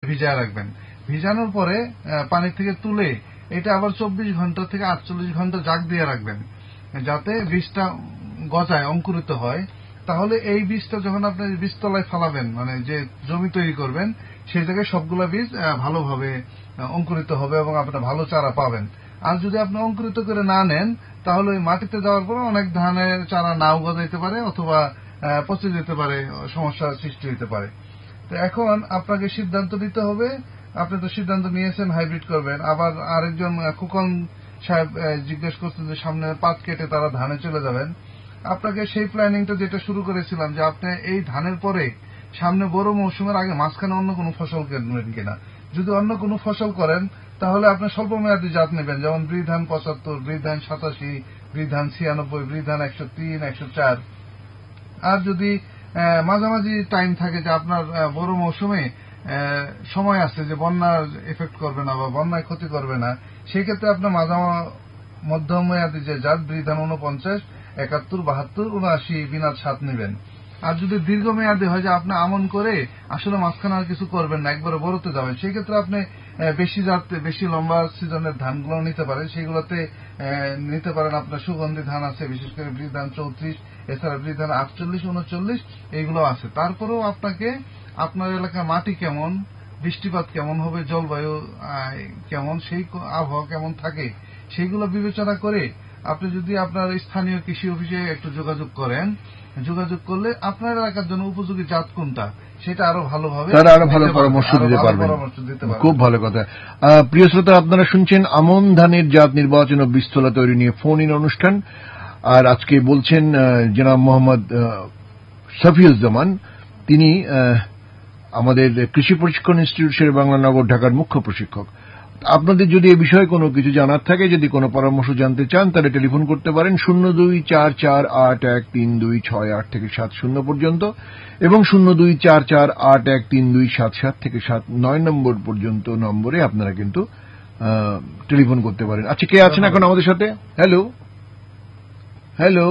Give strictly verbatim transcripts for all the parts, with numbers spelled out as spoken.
ভিজায় রাখবেন। ভিজানোর পরে পানি থেকে তুলে এটা আবার চব্বিশ ঘন্টা থেকে আটচল্লিশ ঘন্টা জাগ দিয়ে রাখবেন, যাতে বীজটা গজায়, অঙ্কুরিত হয়। তাহলে এই বীজটা যখন আপনি বীজতলায় ফালাবেন, মানে যে জমি তৈরি করবেন, সেই জায়গায় সবগুলা বীজ ভালোভাবে অঙ্কুরিত হবে এবং আপনার ভালো চারা পাবেন। আর যদি আপনি অঙ্কুরিত করে না নেন, তাহলে ওই মাটিতে যাওয়ার পরে অনেক ধানের চারা নাও গজাইতে পারে অথবা পচে যেতে পারে, সমস্যার সৃষ্টি হতে পারে। তো এখন আপনাকে সিদ্ধান্ত নিতে হবে। আপনি তো সিদ্ধান্ত নিয়েছেন হাইব্রিড করবেন, আবার আরেকজন খোকন সাহেব জিজ্ঞেস করছেন যে সামনে পাত কেটে তারা ধানে চলে যাবেন। আপনাকে সেই প্ল্যানিংটা যেটা শুরু করেছিলাম যে আপনি এই ধানের পরে সামনে বড় মৌসুমের আগে মাঝখানে অন্য কোনো ফসল করবেন কিনা। যদি অন্য কোনো ফসল করেন তাহলে আপনি স্বল্প মেয়াদী জাত নেবেন, যেমন বৃধান পঁচাত্তর, বৃধান সাতাশি, বৃধান ছিয়ানব্বই, বৃধান একশো তিন, একশো চার। আর যদি মাঝামাঝি টাইম থাকে যে আপনার বড় মৌসুমে সময় আছে যে বন্যার এফেক্ট করবে না বা বন্যায় ক্ষতি করবে না, সেই ক্ষেত্রে আপনার মাঝা মধ্যম মেয়াদী যে জাত বৃধান উনপঞ্চাশ, একাত্তর, বাহাত্তর, উনআশি, বিনাদ সাত নেবেন। আর যদি দীর্ঘমেয়াদী হয় যে আপনি আমন করে আসলে মাঝখানে আর কিছু করবেন না, একবারে বড়তে যাবেন, সেই ক্ষেত্রে আপনি বেশি জাত, বেশি লম্বা সিজনের ধানগুলো নিতে পারেন। সেইগুলোতে নিতে পারেন আপনার সুগন্ধি ধান আছে, বিশেষ করে বৃধান চৌত্রিশ, এছাড়া বৃধান আটচল্লিশ, উনচল্লিশ, এইগুলো আছে। তারপরেও আপনাকে আপনার এলাকার মাটি কেমন, বৃষ্টিপাত কেমন হবে, জলবায়ু কেমন, সেই আবহাওয়া কেমন থাকে, সেইগুলো বিবেচনা করে আপনি যদি আপনার স্থানীয় কৃষি অফিসে একটু যোগাযোগ করেন, যোগাযোগ করলে আপনার এলাকার জন্য উপযোগী জাত কোনটা সেটা আরো ভালোভাবে তারা আরো ভালো পরামর্শ দিতে পারবেন। খুব ভালো কথা। প্রিয় শ্রোতা, আপনারা শুনছেন আমন ধানের জাত নির্বাচন ও বীজতলা তৈরি নিয়ে ফোন ইন অনুষ্ঠান। আর আজকে বলছেন জনাব মোহাম্মদ শফিউজ্জামান, তিনি আমাদের কৃষি প্রশিক্ষণ ইনস্টিটিউট শেরেবাংলা নগর ঢাকার মুখ্য প্রশিক্ষক। আপনাদের যদি এই বিষয়ে কোনো কিছু জানার থাকে, যদি কোনো পরামর্শ জানতে চান, তাহলে টেলিফোন করতে পারেন শূন্য দুই চার চার আট এক তিন দুই ছয় আট থেকে সাত শূন্য পর্যন্ত এবং শূন্য দুই চার চার আট এক তিন দুই সাত সাত থেকে সাত নয় নম্বর পর্যন্ত নম্বরে আপনারা কিন্তু টেলিফোন করতে পারেন। আচ্ছা, কে আছেন এখন আমাদের সাথে? হ্যালো হ্যালো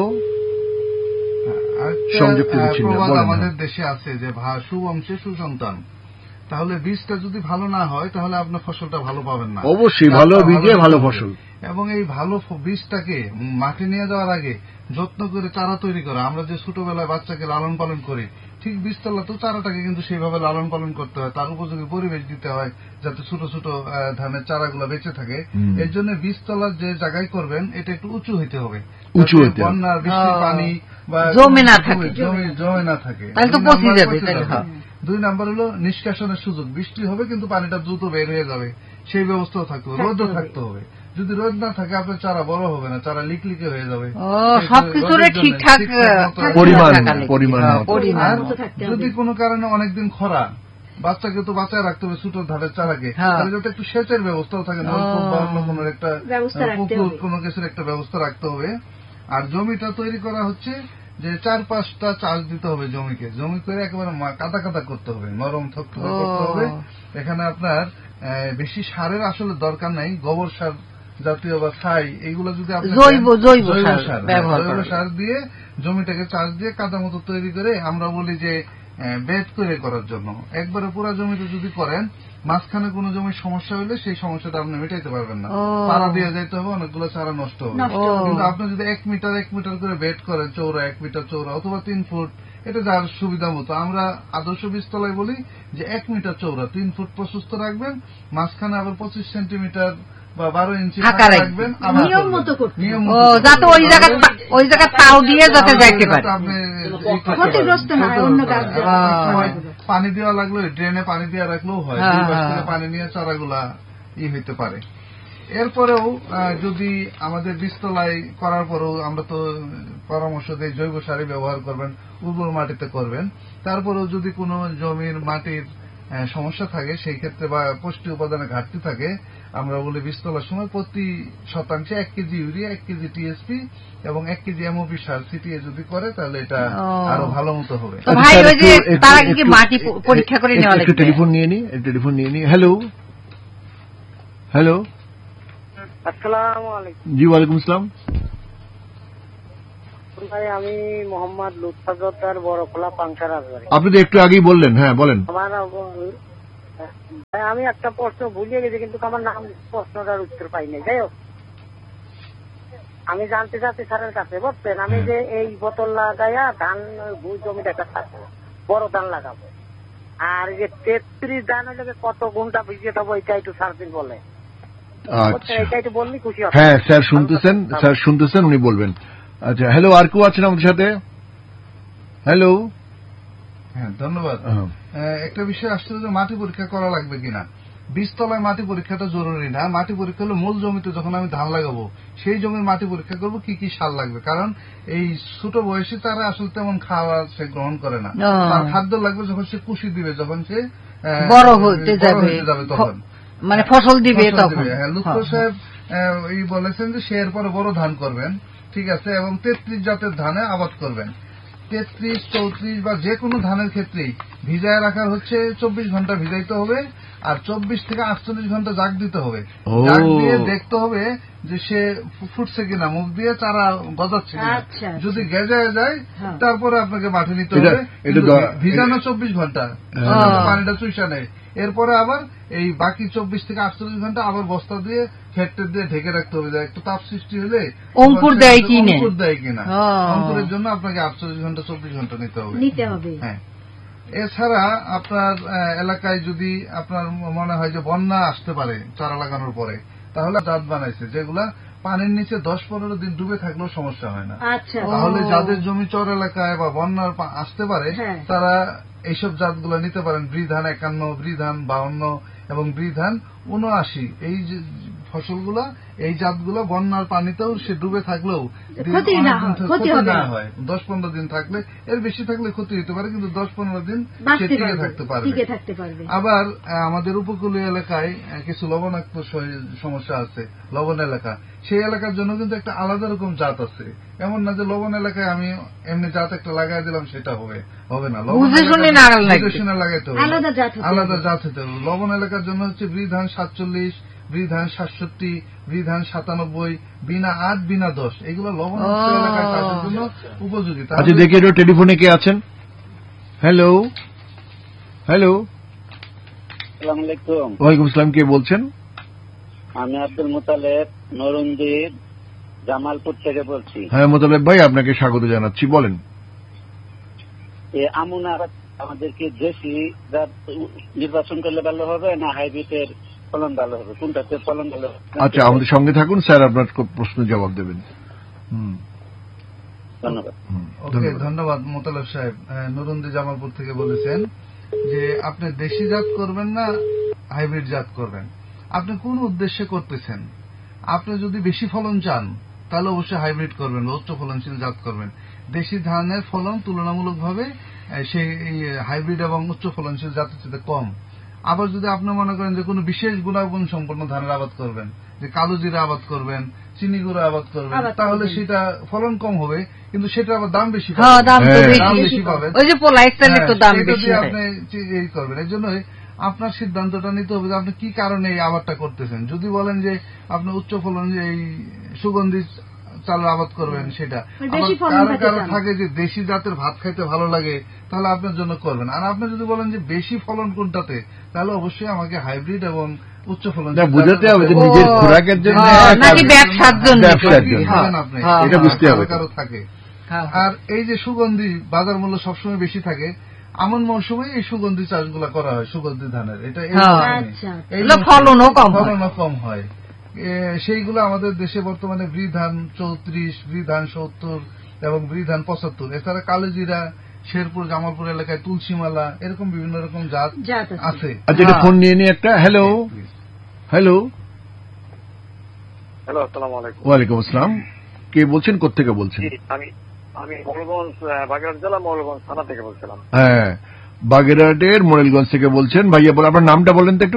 সংযুক্ত আমাদের দেশে আছে যে সুবংশে সুসন্তান, তাহলে বীজটা যদি ভালো না হয় তাহলে আপনার ফসলটা ভালো পাবেন না। অবশ্যই ভালো বীজে ভালো ফসল। এবং এই ভালো বীজটাকে মাটি নিয়ে যাওয়ার আগে যত্ন করে চারা তৈরি করা। আমরা যে ছোটবেলায় বাচ্চাকে লালন পালন করি, ঠিক বীজতলাতেও চারাটাকে কিন্তু সেইভাবে লালন পালন করতে হয়, তার উপযোগী পরিবেশ দিতে হয় যাতে ছোট ছোট ধানের চারাগুলো বেঁচে থাকে। এর জন্য বীজতলার যে জায়গায় করবেন এটা একটু উঁচু হইতে হবে, উঁচু হইতে বন্যার বৃষ্টির পানি বা জমে না থাকে, জমে না থাকে। দুই নাম্বার হলো নিষ্কাশনের সুযোগ। বৃষ্টি হবে কিন্তু পানিটা দ্রুত বের হয়ে যাবে, সেই ব্যবস্থাও থাকতে হবে। রোদও থাকতে হবে। যদি রোদ না থাকে আপনার চারা বড় হবে না, চারা লিকলিকে হয়ে যাবে। সবকিছুর ঠিকঠাক পরিমাণ। আর যদি কোনো কারণে অনেকদিন খরা, বাচ্চাকে তো বাঁচায় রাখতে হবে ছোট ধানের চারাকে, তাহলে যাতে একটু সেচের ব্যবস্থাও থাকে, নলকূপ বা অন্য কোনো একটা পুকুর কোনো কিছুর একটা ব্যবস্থা রাখতে হবে। আর জমিটা তৈরি করা হচ্ছে যে চার পাঁচটা চাষ দিতে হবে জমিকে, জমি করে একেবারে কাদা কাদা করতে হবে, নরম থকথকে করতে হবে। এখানে আপনার বেশি সারের আসলে দরকার নাই, গোবর সার জাতীয় বা ছাই এইগুলো যদি আপনি জৈব জৈব সার দিয়ে জমিটাকে চাষ দিয়ে কাদা মতো তৈরি করে, আমরা বলি যে বেড করে করার জন্য। একবারে পুরো জমিতে যদি করেন, মাঝখানে কোনো জমির সমস্যা হলে সেই সমস্যাটা আপনি মেটাইতে পারবেন না, চারা দিয়ে যাইতে হবে, অনেকগুলো চারা নষ্ট হবে। কিন্তু আপনি যদি এক মিটার এক মিটার করে বেড করেন, চৌড়া এক মিটার চৌড়া অথবা তিন ফুট, এটা যার সুবিধা মতো। আমরা আদর্শ বীজতলায় বলি যে এক মিটার চৌড়া, তিন ফুট প্রশস্ত রাখবেন, মাঝখানে আবার পঁচিশ সেন্টিমিটার বা বারো ইঞ্চি রাখবেন, নিয়ম মতো যাতে ওই জায়গা ওই জায়গা তাও দিয়ে যাতে যাইতে পারে। পানি দেওয়া লাগলো, ড্রেনে পানি দেওয়া রাখলেও হয়, পানি নিয়ে চারাগুলা ই হইতে পারে। এরপরেও যদি আমাদের বীজতলায় করার পরেও আমরা তো পরামর্শ দিই জৈব সারই ব্যবহার করবেন, উর্বর মাটিতে করবেন। তারপরেও যদি কোনো জমির মাটির সমস্যা থাকে, সেই ক্ষেত্রে বা পুষ্টি উপাদানের ঘাটতি থাকে, আমরা বলি বীজতলার সময় প্রতি শতাংশে এক কেজি ইউরিয়া, এক কেজি টিএসপি এবং এক কেজি এমওপি সার ছিটিয়ে যদি করে তাহলে এটা আরো ভালো মতো হবে। টেলিফোন নিয়ে নি টেলিফোন নিয়ে নি হ্যালো হ্যালো আসসালামু আলাইকুম। জি ওয়ালাইকুম আসসালাম। ভাই আমি মোহাম্মদ লুৎফা জোদ্দার, বড়খোলা পাংশা রাজবাড়ী। আপনি তো একটু আগেই বললেন। হ্যাঁ বলেন। আমার আমি একটা প্রশ্ন ভুলিয়ে গেছি, কিন্তু আমার নাম প্রশ্নটার উত্তর পাই নাই। যাই হোক, আমি জানতে চাচ্ছি স্যারের কাছে, বুঝছেন, আমি যে এই বোতল লাগাইয়া ধান জমিতে একটা থাকবো, বড় ধান লাগাবো, আর যে তেত্রিশ ধান হলে কত ঘন্টা ভিজিয়ে দেবো, এটা একটু সার্ভিস বলে। আচ্ছা, এটা একটু বললি খুশি হবে। হ্যাঁ স্যার শুনতেছেন, স্যার শুনতেছেন, উনি বলবেন। আচ্ছা, হ্যালো, আর কেউ আছেন আমাদের সাথে? হ্যালো। হ্যাঁ, ধন্যবাদ। একটা বিষয় আসছে যে মাটি পরীক্ষা করা লাগবে কিনা। বীজতলায় মাটি পরীক্ষাটা জরুরি না। মাটি পরীক্ষা হলো মূল জমিতে যখন আমি ধান লাগাবো সেই জমির মাটি পরীক্ষা করবো কি কি সার লাগবে, কারণ এই ছোট বয়সী তারা আসলে তেমন খাওয়া সে গ্রহণ করে না। তার খাদ্য লাগবে যখন সে কুশি দিবে, যখন সে বড় হতে যাবে তখন, মানে ফসল দিবে তখন। হ্যাঁ, লুৎফর সাহেব এই বলেছেন যে সে এরপরে বড় ধান করবেন, ঠিক আছে, এবং তেত্রিশ জাতের ধানে আবাদ করবেন। তেত্রিশ, চৌত্রিশ বা যে কোনো ধানের ক্ষেত্রেই ভিজায় রাখার হচ্ছে চব্বিশ ঘন্টা ভিজাইতে হবে, আর চব্বিশ থেকে আটচল্লিশ ঘন্টা জাগ দিতে হবে। জাগ দিয়ে দেখতে হবে যে সে ফুটছে কিনা, মুখ দিয়ে চারা গজাচ্ছে কিনা। যদি গেজায় যায় তারপরে আপনাকে মাঠে নিতে হবে। ভিজানো চব্বিশ ঘন্টা, পানিটা চুইসা নেয়। এরপরে আবার এই বাকি চব্বিশ থেকে আটচল্লিশ ঘন্টা আবার বস্তা দিয়ে ফ্যাক্টর দিয়ে ঢেকে রাখতে হবে। একটু তাপ সৃষ্টি হলে অঙ্কুর দেয় কিনা, অঙ্কুর দেয় কিনা। অঙ্কুরের জন্য আপনাকে আটচল্লিশ ঘন্টা চব্বিশ ঘন্টা নিতে হবে নিতে হবে হ্যাঁ। এছাড়া আপনার এলাকায় যদি আপনার মনে হয় যে বন্যা আসতে পারে চারা লাগানোর পরে, তাহলে জাত বানাইছে যেগুলা পানির নিচে দশ পনেরো দিন ডুবে থাকলেও সমস্যা হয় না। তাহলে যাদের জমি চর এলাকায় বা বন্যার আসতে পারে তারা এইসব জাতগুলো নিতে পারেন। বৃধান একান্ন, বৃধান বাউন্ন এবং বৃধান উনআশি, এই ফসলগুলা, এই জাতগুলো বন্যার পানিতেও সে ডুবে থাকলেও ক্ষতি না হয়। দশ পনেরো দিন থাকলে, এর বেশি থাকলে ক্ষতি হতে পারে, কিন্তু দশ পনেরো দিন সে টিকে থাকতে পারবে। আবার আমাদের উপকূলীয় এলাকায় কিছু লবণাক্ত সমস্যা আছে, লবণ এলাকা, সেই এলাকার জন্য কিন্তু একটা আলাদা রকম জাত আছে। এমন না যে লবণ এলাকায় আমি এমনি জাত একটা লাগাই দিলাম সেটা হবে হবে না, লবণ লাগাইতে হবে, আলাদা জাত হতে হবে। লবণ এলাকার জন্য হচ্ছে বৃধান সাতচল্লিশ, বৃধান সাতষট্টি, বৃধান সাতানব্বই, বিনা আট, বিনা দশ, এগুলো লবণ এলাকায় চাষের জন্য উপযোগী। আচ্ছা, দেখি একটু টেলিফোনে কে আছেন? হ্যালো হ্যালো আসসালামু আলাইকুম। ওয়ালাইকুম আসসালাম, কে বলছেন? আমি আব্দুল মুতালেব, নরুন্দির জামালপুর থেকে বলছি। হ্যাঁ মুতালেব ভাই, আপনাকে স্বাগত জানাচ্ছি, বলেন। আমুন আমাদেরকে দেশি নির্বাচন করলে ভালো হবে না হাইব্রিডের ফলন ভালো হবে, কোনটাতে ফলন ভালো হবে? আচ্ছা, আমাদের সঙ্গে থাকুন, স্যার আপনার প্রশ্নের জবাব দেবেন। ধন্যবাদ। ওকে, ধন্যবাদ মোতালেব সাহেব। নুরুন্দি জামালপুর থেকে বলেছেন যে আপনি দেশি জাত করবেন না হাইব্রিড জাত করবেন, আপনি কোন উদ্দেশ্যে করতেছেন। আপনি যদি বেশি ফলন চান তাহলে অবশ্যই হাইব্রিড করবেন, উচ্চ ফলনশীল জাত করবেন। দেশি ধানের ফলন তুলনামূলকভাবে সেই হাইব্রিড এবং উচ্চ ফলনশীল জাতের চেয়ে কম। আবার যদি আপনি মনে করেন যে কোনো বিশেষ গুণাগুণ সম্পন্ন ধানের আবাদ করবেন, যে কালো জিরা আবাদ করবেন, চিনি গুঁড়া আবাদ করবেন, তাহলে সেটা ফলন কম হবে, কিন্তু সেটা আবার দাম বেশি পাবেন। আপনি এই করবেন। এই জন্যই আপনার সিদ্ধান্তটা নিতে হবে যে আপনি কি কারণে এই আবাদটা করতেছেন। যদি বলেন যে আপনি উচ্চ ফলন এই সুগন্ধি চালের আবাদ করবেন, সেটা কারো কারো থাকে যে দেশি জাতের ভাত খাইতে ভালো লাগে, তাহলে আপনার জন্য করবেন। আর আপনি যদি বলেন যে বেশি ফলন কোনটাতে, তাহলে অবশ্যই আমাকে হাইব্রিড এবং উচ্চ ফলন বুঝতে হবে যে নিজের খোরাকের জন্য নাকি ব্যবসার জন্য আপনি এটা বুঝতে হবে। কারো থাকে। আর এই যে সুগন্ধি বাজার মূল্য সবসময় বেশি থাকে, এমন মৌসুমে এই সুগন্ধি চাষগুলা করা হয়, সুগন্ধি ধানের, এটা ফলনও কম হয়। সেইগুলো আমাদের দেশে বর্তমানে বৃধান চৌত্রিশ, বৃধান সত্তর এবং বৃধান পঁচাত্তর, এছাড়া কালোজিরা, শেরপুর, জামালপুর এলাকায় তুলসীমালা, এরকম বিভিন্ন রকম জাত আছে। আচ্ছা, ফোন নিয়ে নিয়ে একটা। হ্যালো হ্যালো হ্যালো আসসালামু আলাইকুম। ওয়ালাইকুম আসসালাম, কে বলছেন, কোথেকে বলছেন? আমি আমি মোড়লগঞ্জ, বাগেরহাট জেলা মোড়লগঞ্জ থানা থেকে বলছিলাম। হ্যাঁ, বাগেরহাটের মোড়লগঞ্জ থেকে বলছেন। ভাইয়া বল, আপনার নামটা বলেন তো একটু।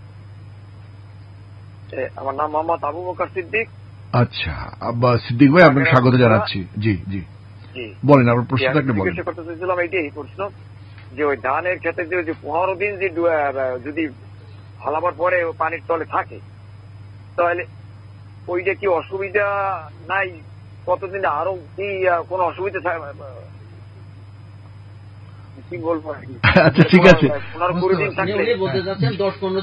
আমার নাম মোহাম্মদ আবু বকর সিদ্দিক। আচ্ছা, আব্বা সিদ্দিক ভাই, আপনাকে স্বাগত জানাচ্ছি। জি জি বলেন, আপনার প্রশ্নটা একটু বলেন। করতে চাইছিলাম এইটাই প্রশ্ন, যে ওই ধানের ক্ষেত্রে যে পনেরো দিন যে যদি ফলাবার পরে পানির তলে থাকে, তাহলে ওইটা কি অসুবিধা নাই? কতদিন আরো কি কোন অসুবিধা? কি বলবো আর কি। আচ্ছা ঠিক আছে পনেরো কুড়ি দিন থাকলে বলতে যাচ্ছেন দশ পনেরো